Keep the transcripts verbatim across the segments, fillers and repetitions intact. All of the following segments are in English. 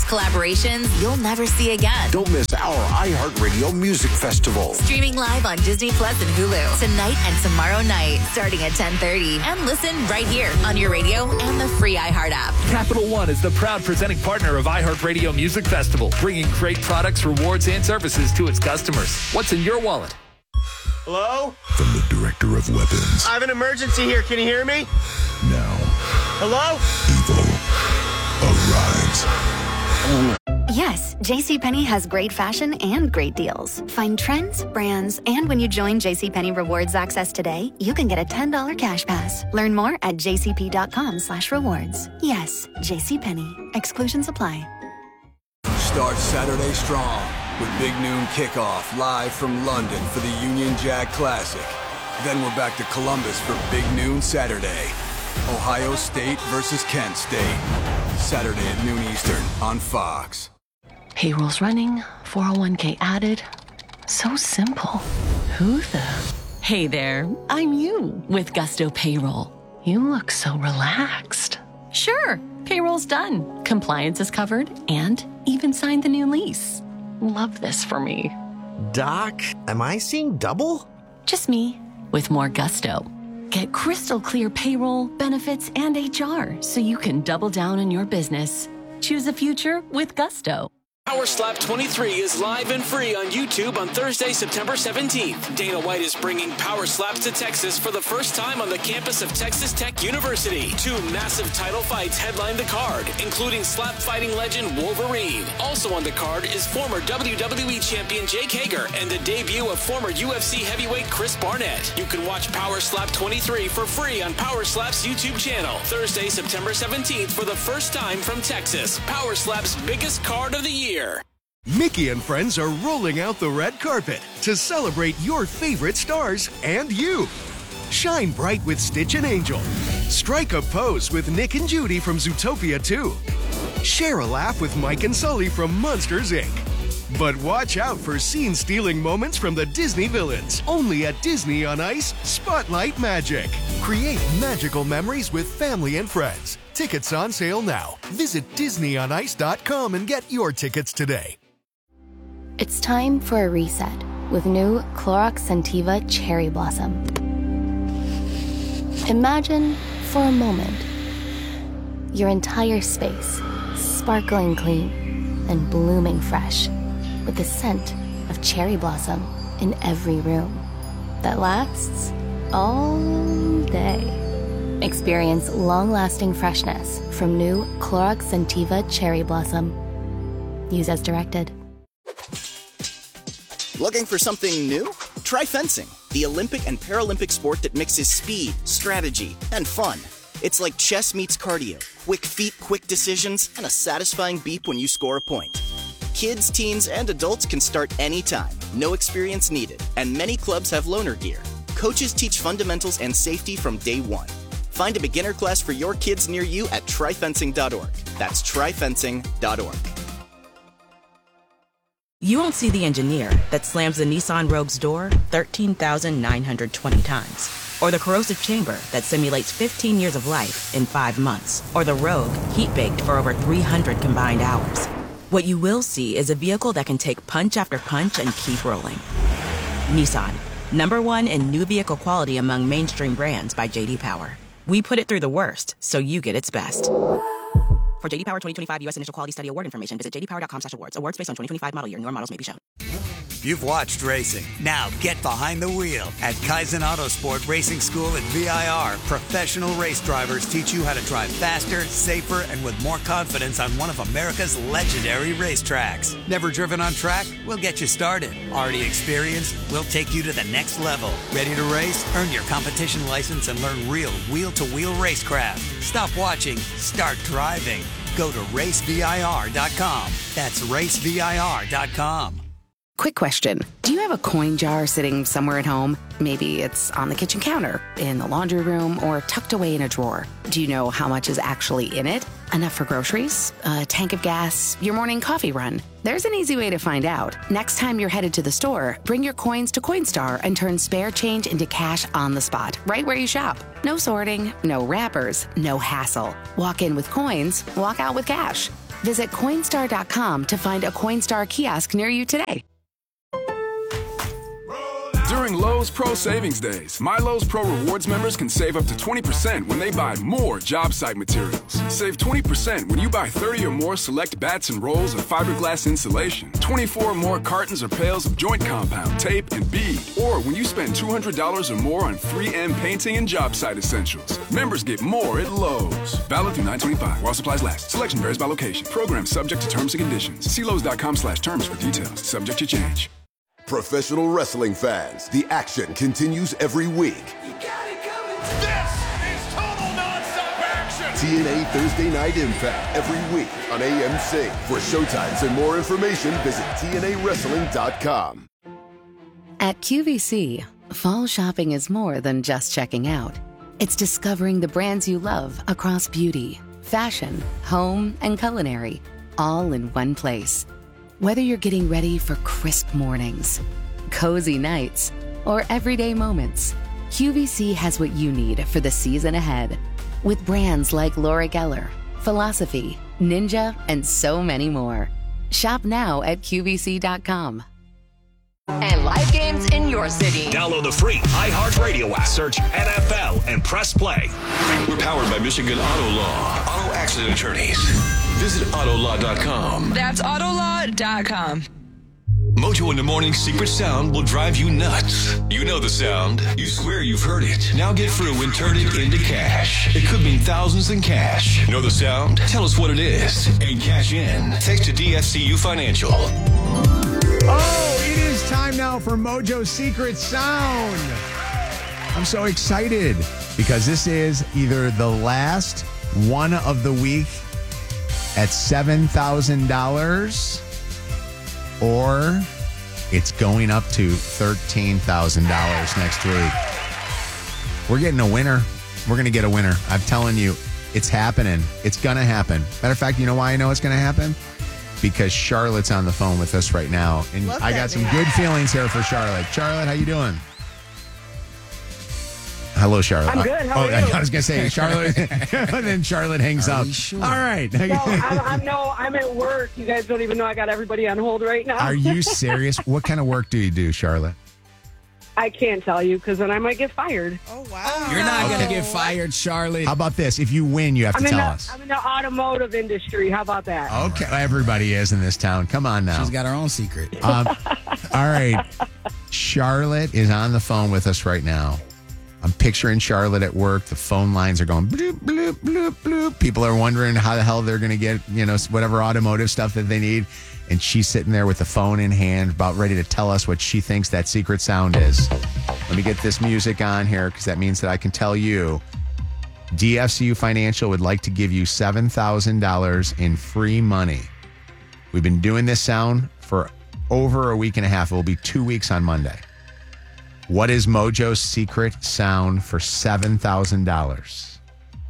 Collaborations you'll never see again. Don't miss our iHeartRadio Music Festival. Streaming live on Disney Plus and Hulu tonight and tomorrow night, starting at ten thirty. And listen right here on your radio and the free iHeart app. Capital One is the proud presenting partner of iHeartRadio Music Festival, bringing great products, rewards, and services to its customers. What's in your wallet? Hello? From the director of weapons. I have an emergency here. Can you hear me? Now. Hello? Evil arrives. Yes, JCPenney has great fashion and great deals. Find trends, brands, and when you join JCPenney Rewards Access today, you can get a ten dollars cash pass. Learn more at jcp.com slash rewards. Yes, JCPenney. Exclusions apply. Start Saturday strong with Big Noon Kickoff live from London for the Union Jack Classic. Then we're back to Columbus for Big Noon Saturday. Ohio State versus Kent State. Saturday at noon Eastern on Fox. Payroll's running, four oh one k added. So simple. Who the? Hey there, I'm you with Gusto Payroll. You look so relaxed. Sure, payroll's done. Compliance is covered and even signed the new lease. Love this for me. Doc, am I seeing double? Just me with more gusto. Get crystal clear payroll, benefits, and H R so you can double down on your business. Choose a future with Gusto. Power Slap twenty-three is live and free on YouTube on Thursday, September seventeenth. Dana White is bringing Power Slaps to Texas for the first time on the campus of Texas Tech University. Two massive title fights headline the card, including slap fighting legend Wolverine. Also on the card is former W W E champion Jake Hager and the debut of former U F C heavyweight Chris Barnett. You can watch Power Slap twenty-three for free on Power Slap's YouTube channel. Thursday, September seventeenth for the first time from Texas. Power Slap's biggest card of the year. Mickey and friends are rolling out the red carpet to celebrate your favorite stars and you. Shine bright with Stitch and Angel. Strike a pose with Nick and Judy from Zootopia two. Share a laugh with Mike and Sully from Monsters, Incorporated. But watch out for scene-stealing moments from the Disney villains. Only at Disney on Ice, Spotlight Magic. Create magical memories with family and friends. Tickets on sale now. Visit disney on ice dot com and get your tickets today. It's time for a reset with new Clorox Scentiva Cherry Blossom. Imagine, for a moment, your entire space sparkling clean and blooming fresh with the scent of cherry blossom in every room that lasts all day. Experience long-lasting freshness from new Clorox Scentiva Cherry Blossom. Use as directed. Looking for something new? Try fencing, the Olympic and Paralympic sport that mixes speed, strategy, and fun. It's like chess meets cardio, quick feet, quick decisions, and a satisfying beep when you score a point. Kids, teens, and adults can start anytime, no experience needed, and many clubs have loaner gear. Coaches teach fundamentals and safety from day one. Find a beginner class for your kids near you at try fencing dot org. That's try fencing dot org. You won't see the engineer that slams the Nissan Rogue's door thirteen thousand nine hundred twenty times. Or the corrosive chamber that simulates fifteen years of life in five months. Or the Rogue heat-baked for over three hundred combined hours. What you will see is a vehicle that can take punch after punch and keep rolling. Nissan, number one in new vehicle quality among mainstream brands by J D Power. We put it through the worst, so you get its best. For J D Power twenty twenty-five U S Initial Quality Study Award information, visit j d power dot com slash awards. Awards based on twenty twenty-five model year. Newer models may be shown. You've watched racing. Now get behind the wheel. At Kaizen Autosport Racing School at V I R, professional race drivers teach you how to drive faster, safer, and with more confidence on one of America's legendary racetracks. Never driven on track? We'll get you started. Already experienced? We'll take you to the next level. Ready to race? Earn your competition license and learn real wheel-to-wheel racecraft. Stop watching. Start driving. Go to race V I R dot com. That's race V I R dot com. Quick question. Do you have a coin jar sitting somewhere at home? Maybe it's on the kitchen counter, in the laundry room, or tucked away in a drawer. Do you know how much is actually in it? Enough for groceries? A tank of gas? Your morning coffee run? There's an easy way to find out. Next time you're headed to the store, bring your coins to Coinstar and turn spare change into cash on the spot, right where you shop. No sorting, no wrappers, no hassle. Walk in with coins, walk out with cash. Visit Coinstar dot com to find a Coinstar kiosk near you today. During Lowe's Pro Savings Days, My Lowe's Pro Rewards members can save up to twenty percent when they buy more job site materials. Save twenty percent when you buy thirty or more select bats and rolls of fiberglass insulation, twenty-four or more cartons or pails of joint compound, tape, and bead, or when you spend two hundred dollars or more on three M painting and job site essentials. Members get more at Lowe's. Valid through nine twenty-five while supplies last. Selection varies by location. Program subject to terms and conditions. See Lowe's dot com slash terms for details. Subject to change. Professional wrestling fans, the action continues every week. You got it coming. This is total nonstop action. T N A Thursday Night Impact every week on A M C. For showtimes and more information, visit T N A wrestling dot com. At Q V C, fall shopping is more than just checking out. It's discovering the brands you love across beauty, fashion, home, and culinary, all in one place. Whether you're getting ready for crisp mornings, cozy nights, or everyday moments, Q V C has what you need for the season ahead. With brands like Laura Geller, Philosophy, Ninja, and so many more. Shop now at Q V C dot com. And live games in your city. Download the free iHeartRadio app. Search N F L and press play. We're powered by Michigan Auto Law. Auto accident attorneys. Visit auto law dot com. That's auto law dot com. Mojo in the Morning Secret Sound will drive you nuts. You know the sound. You swear you've heard it. Now get through and turn it into cash. It could mean thousands in cash. Know the sound? Tell us what it is and cash in. Thanks to D F C U Financial. Oh, it is time now for Mojo's Secret Sound. I'm so excited because this is either the last one of the week at seven thousand dollars or it's going up to thirteen thousand dollars next week. We're getting a winner. We're going to get a winner. I'm telling you, it's happening. It's going to happen. Matter of fact, you know why I know it's going to happen? Because Charlotte's on the phone with us right now. And Love I that, got some man. good feelings here for Charlotte. Charlotte, how you doing? Hello, Charlotte. I'm good. How oh, are I you? was going to say, Charlotte. And then Charlotte hangs Are up. we sure? All right. No, I'm, I'm no, I'm at work. You guys don't even know I got everybody on hold right now. Are you serious? What kind of work do you do, Charlotte? I can't tell you because then I might get fired. Oh wow! You're not going to get fired, Charlotte. How about this? If you win, you have I'm to in tell the, us. I'm in the automotive industry. How about that? Okay. Everybody is in this town. Come on now. She's got her own secret. Um, all right. Charlotte is on the phone with us right now. I'm picturing Charlotte at work. The phone lines are going bloop, bloop, bloop, bloop. People are wondering how the hell they're going to get, you know, whatever automotive stuff that they need. And she's sitting there with the phone in hand, about ready to tell us what she thinks that secret sound is. Let me get this music on here because that means that I can tell you D F C U Financial would like to give you seven thousand dollars in free money. We've been doing this sound for over a week and a half. It will be two weeks on Monday. What is Mojo's secret sound for seven thousand dollars?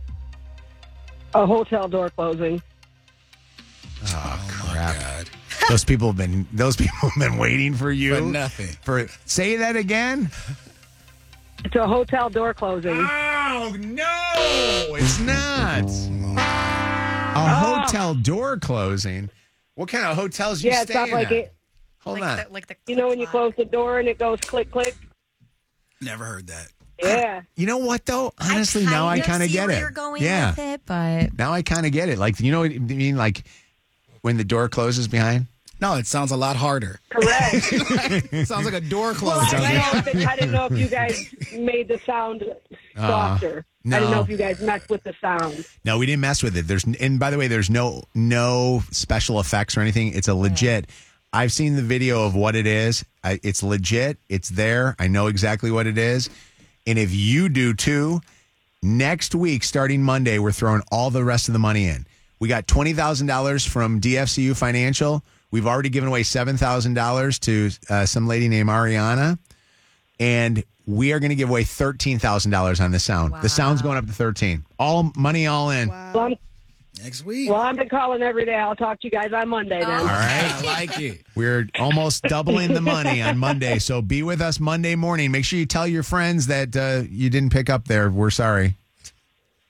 A hotel door closing. Oh, crap. Those people have been those people have been waiting for you. For nothing. For say that again. It's a hotel door closing. Oh no, it's not. A Oh. hotel door closing. What kind of hotels you Yeah, it's staying not like at? it. Hold on. like the you know when you close the door and it goes click click. Never heard that. Yeah. You know what though? Honestly, now I kind of get it. You're going yeah. with it, but Now I kind of get it. Like, you know what I mean? Like when the door closes behind? No, it sounds a lot harder. Correct. Sounds like a door Well, closed. I, didn't know if it- I didn't know if you guys made the sound softer. I didn't no. know if you guys messed with the sound. No, we didn't mess with it. There's and by the way, there's no no special effects or anything. It's a legit. I've seen the video of what it is. I, it's legit. It's there. I know exactly what it is. And if you do too, next week, starting Monday, we're throwing all the rest of the money in. We got twenty thousand dollars from D F C U Financial. We've already given away seven thousand dollars to uh, some lady named Ariana. And we are going to give away thirteen thousand dollars on the sound. The sound's going up to thirteen. All money, all in. Well, I'm, Next week. well, I've been calling every day. I'll talk to you guys on Monday then. All right. I like it. We're almost doubling the money on Monday. So be with us Monday morning. Make sure you tell your friends that uh, you didn't pick up there. We're sorry.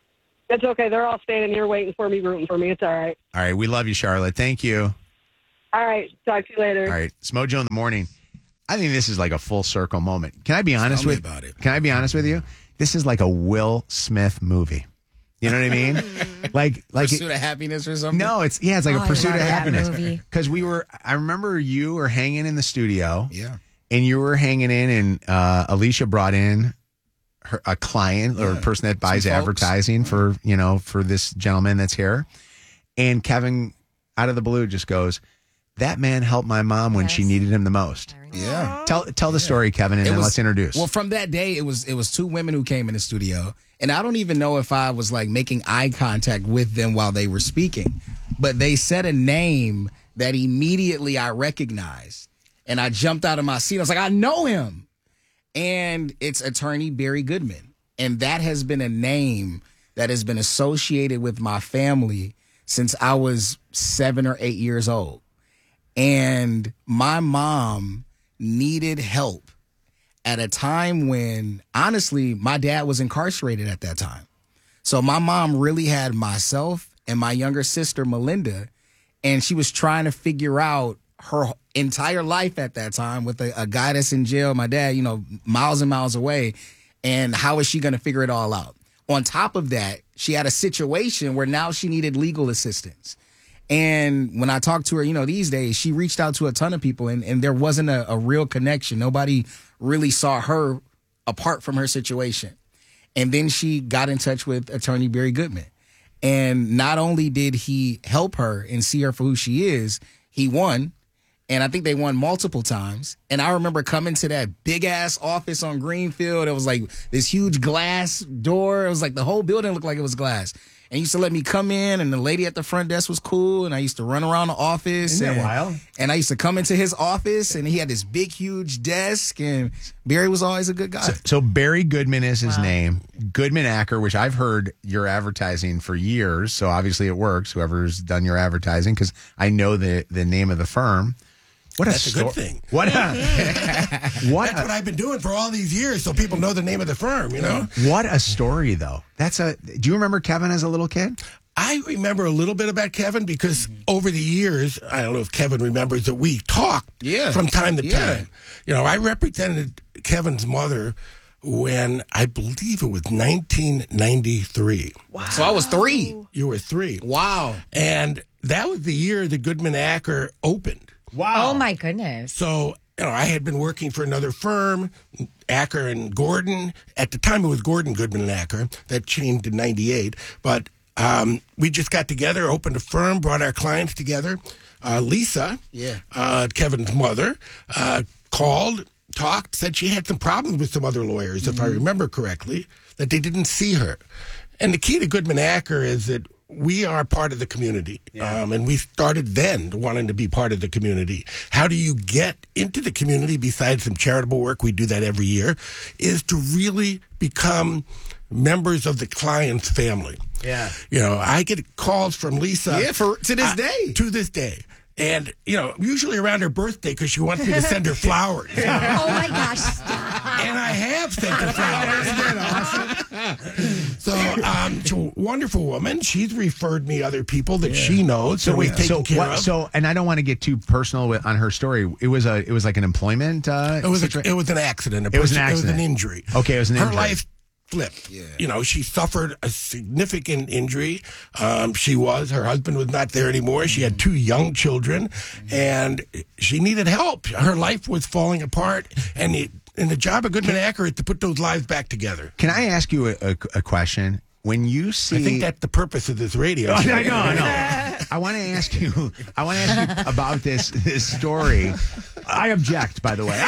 It's okay. They're all standing here waiting for me, rooting for me. It's all right. All right. We love you, Charlotte. Thank you. All right. Talk to you later. All right. Smojo in the morning. I think this is like a full circle moment. Can I be honest Tell me with about it. Can I be honest with you? This is like a Will Smith movie. You know what I mean? like like Pursuit it, of Happiness or something? No, it's yeah, it's like Oh, a I Pursuit of love that Happiness. movie. Because we were I remember you were hanging in the studio. Yeah. And you were hanging in and uh, Alicia brought in her, a client or a Yeah. person that buys Some folks. advertising for, you know, for this gentleman that's here. And Kevin out of the blue just goes, "That man helped my mom when she needed him the most." Yeah. Tell tell the story, Kevin, and It then was- let's introduce. Well, from that day, it was it was two women who came in the studio, and I don't even know if I was like making eye contact with them while they were speaking, but they said a name that immediately I recognized, and I jumped out of my seat. I was like, I know him, and it's attorney Barry Goodman, and that has been a name that has been associated with my family since I was seven or eight years old, and my mom needed help at a time when, honestly, my dad was incarcerated at that time. So my mom really had myself and my younger sister, Melinda, and she was trying to figure out her entire life at that time with a, a guy that's in jail, my dad, you know, miles and miles away, and how is she going to figure it all out? On top of that, she had a situation where now she needed legal assistance. And when I talked to her, you know, these days, she reached out to a ton of people, and, and there wasn't a, a real connection. Nobody really saw her apart from her situation. And then she got in touch with attorney Barry Goodman. And not only did he help her and see her for who she is, he won. And I think they won multiple times. And I remember coming to that big ass office on Greenfield. It was like this huge glass door. It was like the whole building looked like it was glass. And he used to let me come in, and the lady at the front desk was cool, and I used to run around the office. Isn't that and, wild? And I used to come into his office, and he had this big, huge desk, and Barry was always a good guy. So, so Barry Goodman is his name. Goodman Acker, which I've heard your advertising for years, so obviously it works, whoever's done your advertising, because I know the, the name of the firm. What That's a, a good sto- thing. What a, what That's a, what I've been doing for all these years, so people know the name of the firm, you know? What a story, though. That's a. Do you remember Kevin as a little kid? I remember a little bit about Kevin because over the years, I don't know if Kevin remembers that we talked Yeah. from time to Yeah. time. You know, I represented Kevin's mother when I believe it was nineteen ninety-three. Wow. So I was three. You were three. Wow. And that was the year that Goodman Acker opened. Oh, my goodness. So, you know, I had been working for another firm, Acker and Gordon. At the time, it was Gordon, Goodman, and Acker. That changed in ninety-eight. But um, we just got together, opened a firm, brought our clients together. Uh, Lisa, Yeah. uh, Kevin's mother, uh, called, talked, said she had some problems with some other lawyers, if I remember correctly, that they didn't see her. And the key to Goodman Acker is that we are part of the community. Um, and we started then wanting to be part of the community. How do you get into the community besides some charitable work? We do that every year, is to really become members of the client's family. Yeah. You know, I get calls from Lisa. Yeah, for to this uh, day. To this day. And, you know, usually around her birthday because she wants me to send her flowers. Oh, my gosh. Stop. And I have sent her flowers. So, um, she's a wonderful woman. She's referred me other people that she knows. So, we've taken so care what? of. So, and I don't want to get too personal with, on her story. It was a, it was like an employment. Uh, it was situa- a, it was an accident. A It was an person- accident. It was an injury. Okay, it was an Her injury. life flipped. You know, she suffered a significant injury. Um, she was, her husband was not there anymore. She had two young children, and she needed help. Her life was falling apart, and the, and the job of Goodman Acker is to put those lives back together. Can I ask you a, a, a question? When you see, I think that's the purpose of this radio I show. know, I know. I want to ask you. I want to ask you about this this story. I object, by the way.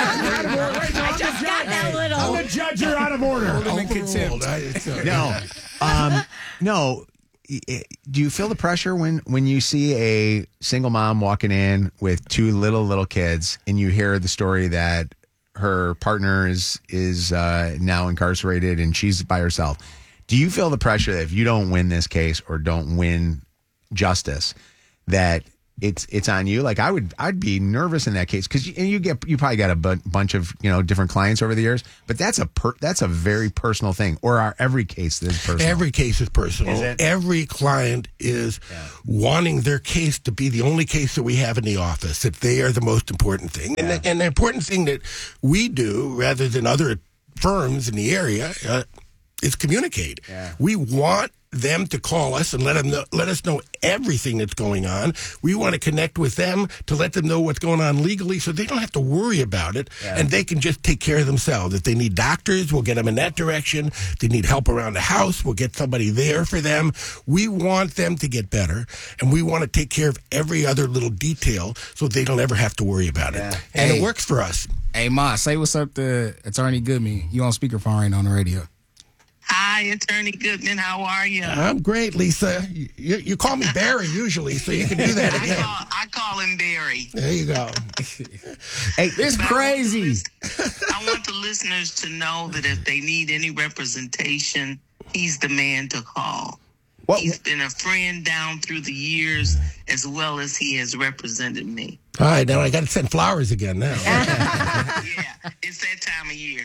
I just got that little. I'm the judge. You're out of order. Hold them in contempt. I- it's, uh, No, um, no. I- Do you feel the pressure when when you see a single mom walking in with two little little kids, and you hear the story that her partner is is uh, now incarcerated and she's by herself? Do you feel the pressure that if you don't win this case or don't win justice, that it's it's on you. Like I would, I'd be nervous in that case because you, and you get you probably got a bu- bunch of you know different clients over the years, but that's a per, that's a very personal thing. Or are every case is personal? Every case is personal. Is it? Every client is yeah. wanting their case to be the only case that we have in the office. That they are the most important thing, yeah. and, the, and the important thing that we do rather than other firms in the area uh, is communicate. Yeah. We want them to call us and let them know, let us know everything that's going on. We want to connect with them to let them know what's going on legally so they don't have to worry about it Yeah. and they can just take care of themselves. If they need doctors, we'll get them in that direction. If they need help around the house, we'll get somebody there for them. We want them to get better and we want to take care of every other little detail so they don't ever have to worry about it. Yeah. And Hey. it works for us. Hey, Ma, say what's up to Attorney Goodman. You on speakerphone right on the radio. Hi, Attorney Goodman. How are you? I'm great, Lisa. You, you call me Barry usually, so you can do that I again. call, I call him Barry. There you go. Hey, it's crazy. I want the listeners to know that if they need any representation, he's the man to call. What? He's been a friend down through the years as well as he has represented me. All right, now I got to send flowers again now. Yeah, it's that time of year.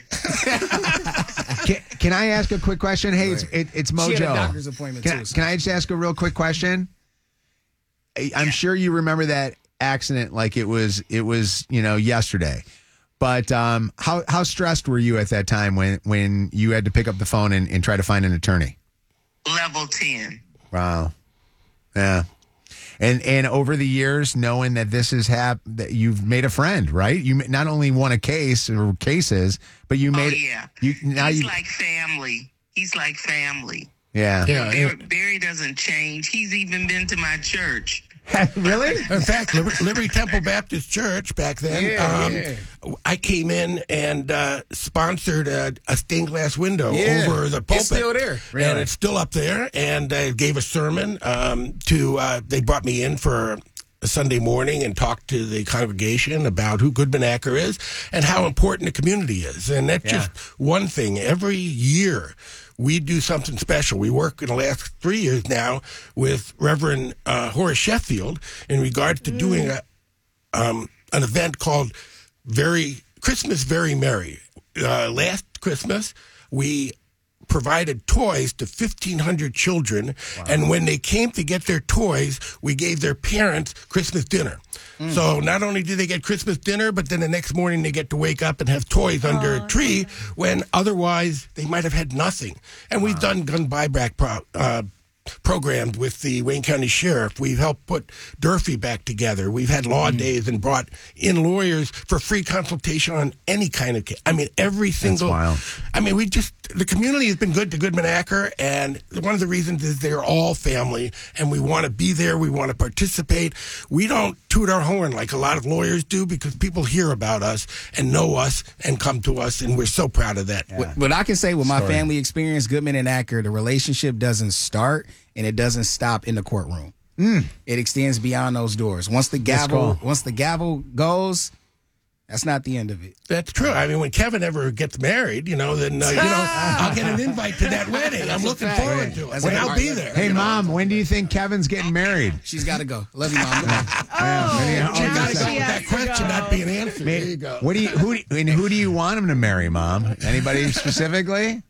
Can, can I ask a quick question? Hey, it's it, it's Mojo. She had a doctor's appointment, can, too, so- Can I just ask a real quick question? I- I'm sure you remember that accident like it was it was you know yesterday. But um, how how stressed were you at that time when when you had to pick up the phone and, and try to find an attorney? Level ten. Wow. Yeah. And and over the years, knowing that this is hap that you've made a friend, right? You not only won a case or cases, but you made Oh, yeah. you now He's you like family. He's like family. yeah Barry, Barry doesn't change. He's even been to my church. Really? In fact, Liberty, Liberty Temple Baptist Church back then, Yeah, um, yeah. I came in and uh, sponsored a, a stained glass window Yeah. over the pulpit. It's still there. And Really? it's still up there. And I gave a sermon um, to, uh, they brought me in for a Sunday morning and talked to the congregation about who Goodman Acker is and how important the community is. And that's Yeah. just one thing. Every year, we do something special. We work in the last three years now with Reverend uh, Horace Sheffield in regards to doing a, um, an event called Very Christmas Very Merry. Uh, last Christmas, we provided toys to fifteen hundred children, and when they came to get their toys, we gave their parents Christmas dinner. So not only do they get Christmas dinner, but then the next morning they get to wake up and have toys under a tree when otherwise they might have had nothing. And we've done gun buyback pro- uh, programs with the Wayne County Sheriff. We've helped put Durfee back together. We've had law days and brought in lawyers for free consultation on any kind of case. I mean, every single. wild. I mean, we just, the community has been good to Goodman Acker, and one of the reasons is they're all family, and we want to be there. We want to participate. We don't toot our horn like a lot of lawyers do because people hear about us and know us and come to us, and we're so proud of that. What, what I can say with my Sorry. family experience, Goodman and Acker, the relationship doesn't start and it doesn't stop in the courtroom. Mm. It extends beyond those doors. Once the gavel, once the gavel goes, that's not the end of it. That's true. I mean, when Kevin ever gets married, you know, then, uh, you know, I'll get an invite to that wedding. I'm looking forward to it. That's And a I'll fact. be there. Hey, Mom, when do you think Kevin's getting married? She's got to go. Love you, Mom. Yeah, You gotta go she with has that to question go. not being answered. There you go. What do you who do you, and who do you want him to marry, Mom? Anybody specifically?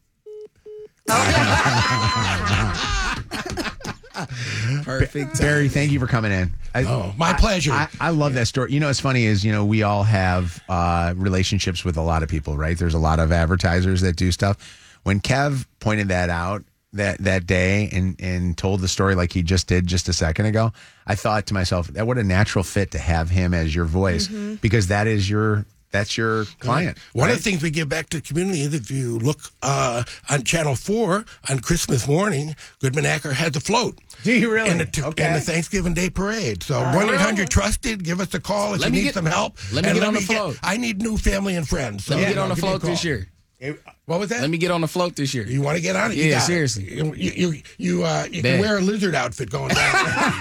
Perfect. Barry, thank you for coming in. I, Oh, my pleasure. I, I love that story. You know, what's funny is, you know, we all have uh, relationships with a lot of people, right? There's a lot of advertisers that do stuff. When Kev pointed that out that, that day and, and told the story like he just did just a second ago, I thought to myself, that what a natural fit to have him as your voice because that is your that's your client. One right? of the things we give back to the community is if you look uh, on Channel four on Christmas morning, Goodman Acker has a float. Do you really? In the, t- Okay. in the Thanksgiving Day parade. So one eight hundred trusted, give us a call if Let you me need get- some help. let me And get on the get- float. I need new family and friends. So Let me get you on know, the give me a float this call. year. What was that? Let me get on the float this year. You want to get on it? You Yeah, got it. seriously. You you you, you, uh, you Bet. can wear a lizard outfit going down.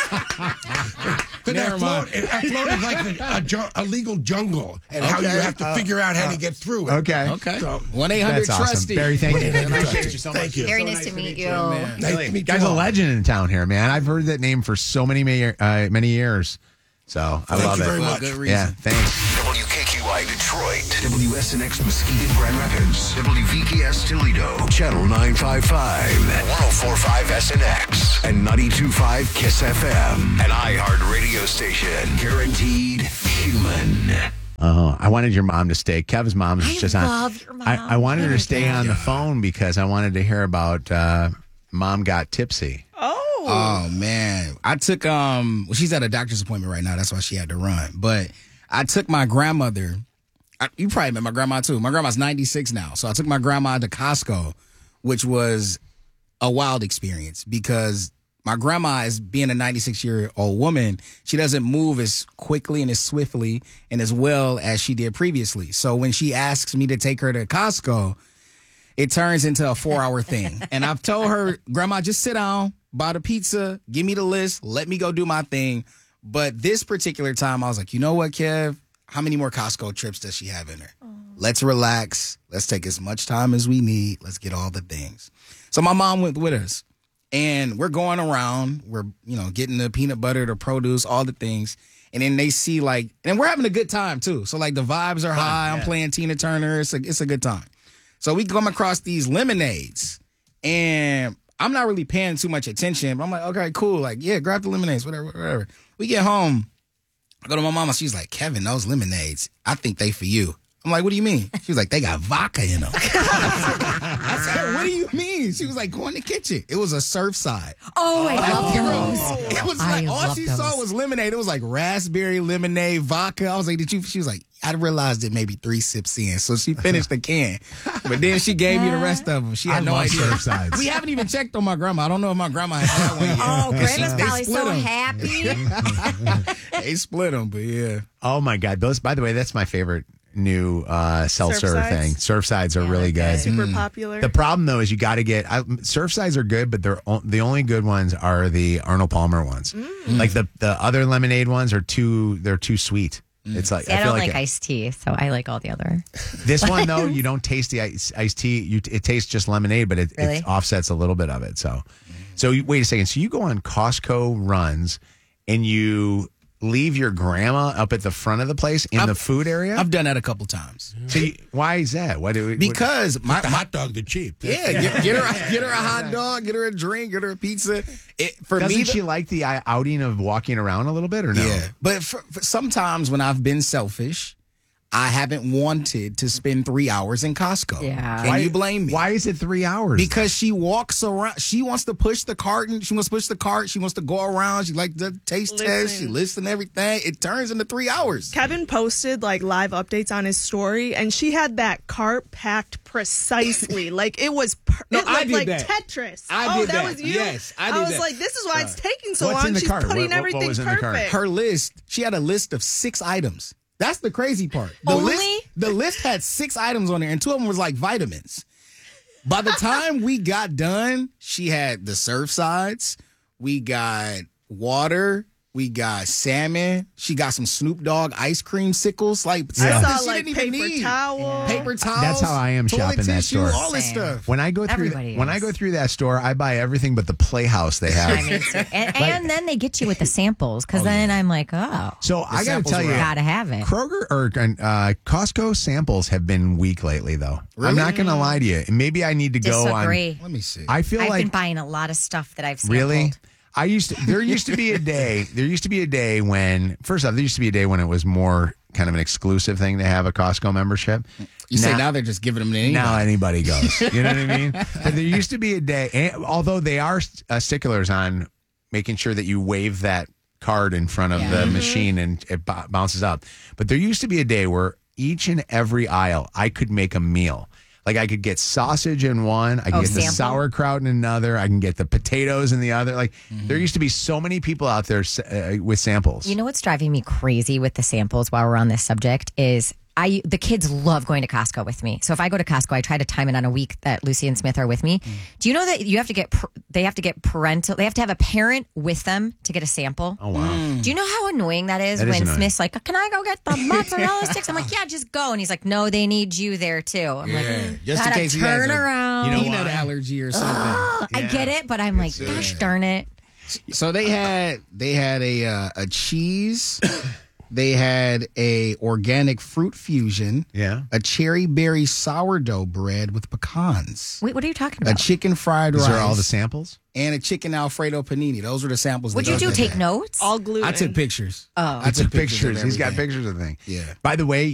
But Never that mind. float, it, that float is like the, a, ju- a legal jungle, and how you Okay. have to Uh, figure out how uh, to get through it. Okay. Okay. So, one eight hundred That's awesome. trusty. Barry, thank you. one eight hundred Appreciate trusty. you so Thank much. you. Very So nice to meet you. Man. Nice to meet Guy's you a all. legend in town here, man. I've heard that name for so many many, uh, many years. So I Thank love you it. very For a much. good reason. Yeah, thanks. W K Q I Detroit, W S N X Muskegon Grand Rapids, W V K S Toledo, Channel nine fifty-five, one oh four point five S N X, and ninety-two point five KISS F M. An iHeart radio station, guaranteed human. Oh, I wanted your mom to stay. Kev's mom is I just on. love your mom. I, I wanted her to Oh, stay God. on the phone because I wanted to hear about uh, Mom Got Tipsy. Oh man, I took um. Well, she's at a doctor's appointment right now. That's why she had to run. But I took my grandmother. I, you probably met my grandma too. My grandma's ninety-six now, so I took my grandma to Costco, which was a wild experience because my grandma, is being a ninety-six year old woman, she doesn't move as quickly and as swiftly and as well as she did previously. So when she asks me to take her to Costco, it turns into a four hour thing. And I've told her, Grandma, just sit down, buy the pizza, give me the list, let me go do my thing. But this particular time, I was like, you know what, Kev? How many more Costco trips does she have in her? Let's relax. Let's take as much time as we need. Let's get all the things. So my mom went with us. And we're going around. We're, you know, getting the peanut butter, the produce, all the things. And then they see, like, and we're having a good time, too. So, like, the vibes are high. I'm playing Tina Turner. It's a, it's a good time. So we come across these lemonades, and I'm not really paying too much attention, but I'm like, okay, cool. Like, yeah, grab the lemonades, whatever, whatever. We get home. I go to my mama. She's like, Kevin, those lemonades, I think they for you. I'm like, what do you mean? She was like, they got vodka in them. I said, what do you mean? She was like, go in the kitchen. It was a Surfside. Oh, I love those. It was I like, all love she those. saw was lemonade. It was like raspberry lemonade, vodka. I was like, did you? She was like, I realized it maybe three sips in. So she finished the can. But then she gave me the rest of them. She had I no love idea. Surfsides. We haven't even checked on my grandma. I don't know if my grandma has had one yet. Oh, And she- Grandma's they probably split so 'em. happy. They split them, but yeah. Oh my God! Those, by the way, that's my favorite new uh, seltzer Surfsides? thing. Surfsides are really good. Super popular. The problem though is you got to get I, Surfsides are good, but they're o- the only good ones are the Arnold Palmer ones. Like the the other lemonade ones are too they're too sweet. It's like See, I, feel don't like like it- iced tea, so I like all the other. this one though you don't taste the ice, iced tea. You it tastes just lemonade, but it, Really? it offsets a little bit of it. So, so you, wait a second. So you go on Costco runs and you leave your grandma up at the front of the place in the food area. I've done that a couple times. So you, why is that? Why do we, Because my, the my hot dogs are cheap. yeah, get, get her get her a hot dog, get her a drink, get her a pizza. It, for Doesn't me, she like the uh, outing of walking around a little bit or no? Yeah, but for, for sometimes when I've been selfish, I haven't wanted to spend three hours in Costco. Yeah. Can Why- you blame me? Why is it three hours? Because she walks around. She wants to push the carton. She wants to push the cart. She wants to go around. She likes the taste test. She Listen. listens to everything. It turns into three hours. Kevin posted like live updates on his story, and she had that cart packed precisely. like it was, per- No, it I looked did like that. Tetris. I oh, did that, that. was you. Yes, I did was that. like, this is why it's taking so What's long. in the She's cart? putting What- what- what everything was in the cart? perfect. Her list. She had a list of six items. That's the crazy part. The Only? list. The list had six items on there, and two of them was like vitamins. By the time we got done, she had the Surfsides. We got water. We got salmon. She got some Snoop Dogg ice cream sickles. Like I stuff that saw she like didn't even paper need. towel. Paper towels. That's how I am toilet shopping that tissue, store. all this Same. stuff. When I go through Everybody when is. I go through that store, I buy everything but the Playhouse they have. I mean, so- and, and then they get you with the samples because then I'm like, oh, So I got to samples tell were you, out. gotta have it. Kroger or uh, Costco samples have been weak lately, though. I'm Really? not going to lie to you. Maybe I need to go on. Disagree. Let me see. I feel I've like been buying a lot of stuff that I've sampled. really. I used to. There used to be a day. There used to be a day when, first off, there used to be a day when it was more kind of an exclusive thing to have a Costco membership. You say now they're just giving them to anybody. Now anybody goes. You know what I mean? But there used to be a day, and although they are uh, sticklers on making sure that you wave that card in front of Yeah. the Mhm. machine and it b- bounces up. But there used to be a day where each and every aisle I could make a meal. Like I could get sausage in one, I could Oh, get the sample? sauerkraut in another, I can get the potatoes in the other. Like there used to be so many people out there uh, with samples. You know what's driving me crazy with the samples while we're on this subject is I the kids love going to Costco with me. So if I go to Costco, I try to time it on a week that Lucy and Smith are with me. Mm. Do you know that you have to get they have to get parental they have to have a parent with them to get a sample? Oh wow! Mm. Do you know how annoying that is that when is Smith's like, "Can I go get the mozzarella sticks?" I'm like, "Yeah, just go." And he's like, "No, they need you there too." I'm yeah. like, just in gotta case he turn has a around. You know, peanut allergy or something. Oh, yeah. I get it, but I'm like, gosh darn it. So they had they had a uh, a cheese. They had a organic fruit fusion. Yeah. A cherry berry sourdough bread with pecans. Wait, what are you talking A about? chicken fried These rice. are all the samples? And a chicken Alfredo panini. Those were the samples. What'd that you do? those Take had. notes? All gluten. I took pictures. Oh. I I took took pictures. pictures of He's got everything. pictures of things. Yeah. By the way,